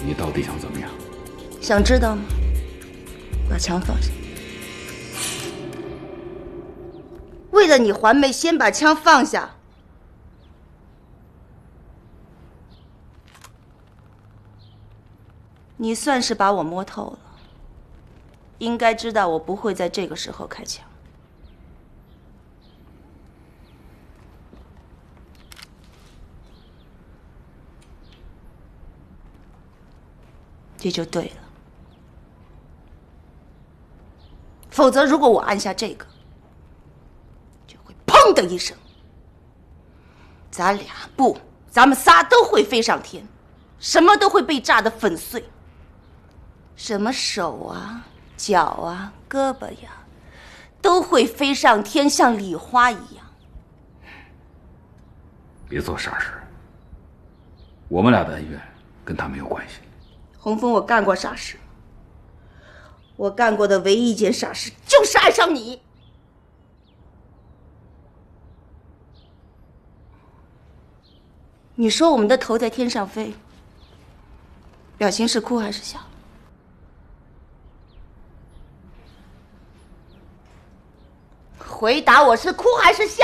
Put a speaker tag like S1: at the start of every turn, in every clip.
S1: 你到底想怎么样？
S2: 想知道吗？把枪放下。为了你环妹，先把枪放下。你算是把我摸透了，应该知道我不会在这个时候开枪。这就对了。否则，如果我按下这个，就会砰的一声，咱们仨都会飞上天，什么都会被炸得粉碎。什么手啊、脚啊、胳膊呀，都会飞上天，像礼花一样。
S1: 别做傻事，我们俩的恩怨跟他没有关系。
S2: 洪峰，我干过傻事，我干过的唯一一件傻事就是爱上你。你说我们的头在天上飞，表情是哭还是笑？回答我是哭还是笑？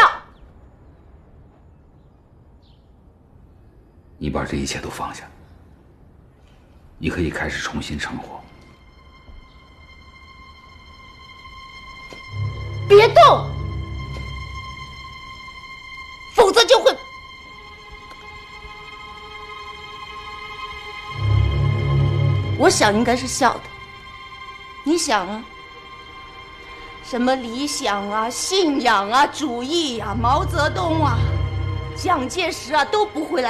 S1: 你把这一切都放下，你可以开始重新生活。
S2: 别动，否则就会……我想应该是笑的，你想啊？什么理想啊、信仰啊、主义啊、毛泽东啊、蒋介石啊都不会来